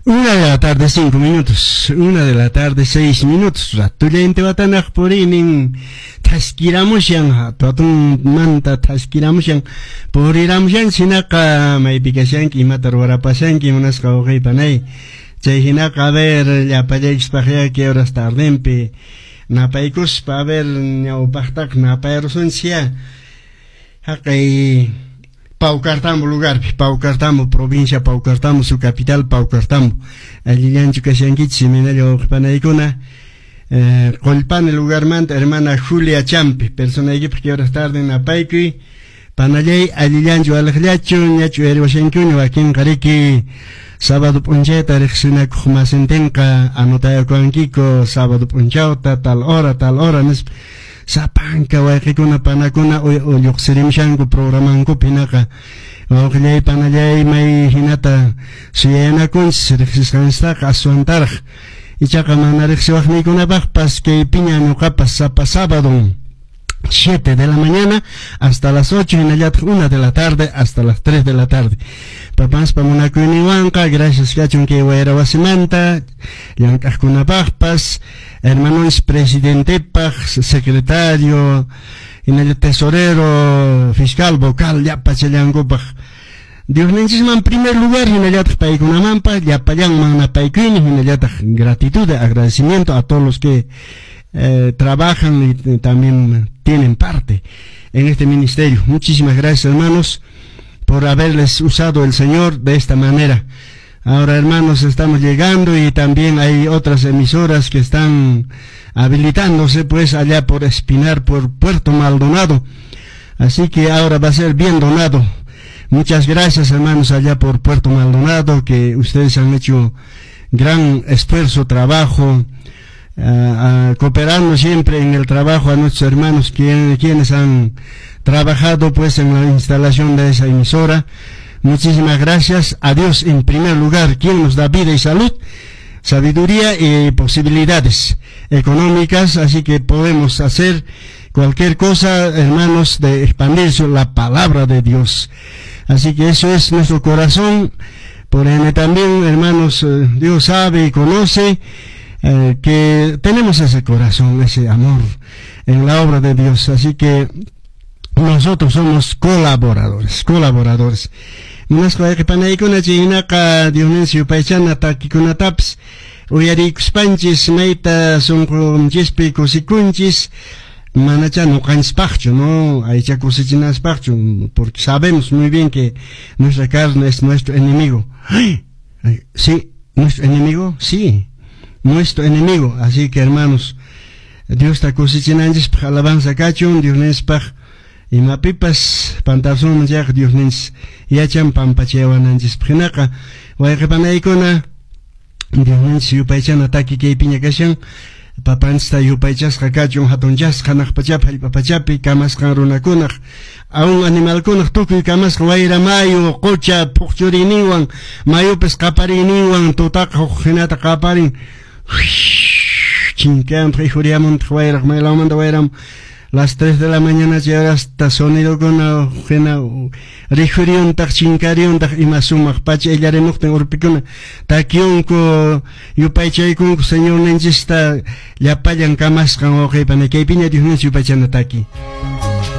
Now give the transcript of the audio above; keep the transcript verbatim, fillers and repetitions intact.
Una de la tarde, cinco minutos. Una de la tarde, seis minutos. Ratulente batanak porinin. Taskiramusyan ha. Totun manta taskiramusyan. Poriramsyan sinaka maipikasyan ki matarwarapasan ki unas kaugay panay. Chay hinaka a ver yapayakis pahya que horas tardempe. Napaikus pa ver ñaupaktak napayrusun siya. Hakay Paucartambo lugar, Paucartambo provincia, Paucartambo su capital, Paucartambo. Allí ya en Chucashanquit, seminario Panaicuna, eh, Colpan el lugar manta, hermana Julia Champi, persona que ahora tarde en Apaiqui, Panayay, allí ya en Chualajlacho, Ñachu Erwashenkuño, aquí en Cariqui, sábado puncheta, Rexina Kumasentenka, Anotaya Kuanquico, sábado punchauta, tal hora, tal hora, Sapanka waikikuna panakuna o yoksirimshanku programanku pinaka oqllay panallay may hinata suyanakun riqsisqanstaqa aswantaraq ichaqa mana riqsiwaqniykunapaq paskay piña ñuqapas sapa sábado siete de la mañana hasta las ocho y nallat una de la tarde hasta las tres de la tarde. Papás pamunakuniwanka, gracias kachun que waira wasimanta, yankajkunapaqpas, hermanos presidente paj, secretario, y nallat tesorero, fiscal, vocal, yapachalankupaj. Dios en primer lugar, y nallat paikunamampa, yapallanman napaikuni, y nallat gratitud, agradecimiento a todos los que Eh, trabajan y también tienen parte en este ministerio. Muchísimas gracias, hermanos, por haberles usado el Señor de esta manera. Ahora, hermanos, estamos llegando y también hay otras emisoras que están habilitándose, pues, allá por Espinar, por Puerto Maldonado. Así que ahora va a ser bien donado. Muchas gracias, hermanos, allá por Puerto Maldonado, que ustedes han hecho gran esfuerzo, trabajo, Uh, uh, cooperando siempre en el trabajo a nuestros hermanos quien, quienes han trabajado pues en la instalación de esa emisora. Muchísimas gracias a Dios en primer lugar, quien nos da vida y salud, sabiduría y posibilidades económicas, así que podemos hacer cualquier cosa, hermanos, de expandir la palabra de Dios. Así que eso es nuestro corazón. Por ende también, hermanos, uh, Dios sabe y conoce Eh, que tenemos ese corazón, ese amor en la obra de Dios, así que nosotros somos colaboradores, colaboradores. Unas cosas que panaikuna chinaka Dionisio Paichana takikunataps uyarikuspanchis meita sunqunchis kusikunchis manacha no canspacho, no aycha kusichinaspacho, porque sabemos muy bien que nuestra carne es nuestro enemigo. ¡Ay! Sí, nuestro enemigo, sí. Nuestro enemigo, así que hermanos, Dios está cosichinanchis para alabanza cachun, Dios nes para y mapipas pantasun ya Dios nes yachan pampachewananchis prinaka, waikapanaikona Dios nes yupaychan ataki que piña kashan, papansta yupaychas kakachun hatunchas kanak pachapi papachapi kamas karunakunak, aun animal kunak tukuy kamas waira mayo cocha pukchuriniwan mayo pescapariniwan tutaka jinata kaparin Chinquean, Trijuriamon, Tjuairag, Mailaman, Tjuairam, las tres de la mañana ya hasta sonido con la jena, Rijurion, Tak Chincarion, Tak Imasumag, Pache, Yaremuch, Urpicuna, Takionco, Yupaichaikun, señor Nenchista, Yapayan Kamas, Kan Oje, Panekepiña, Dios Yupachan Ataki.